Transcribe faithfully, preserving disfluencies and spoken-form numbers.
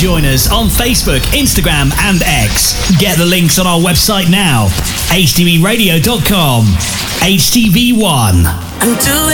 join us on Facebook, Instagram and X. Get the links on our website now, h t v radio dot com. H T V one. I'm doing